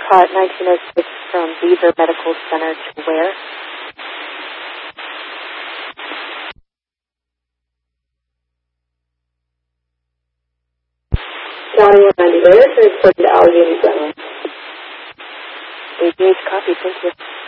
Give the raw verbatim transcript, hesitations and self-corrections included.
taught nineteen oh six from Beaver Medical Center to where? County of ninety where to report to Allegheny General. We've made copy, thank you.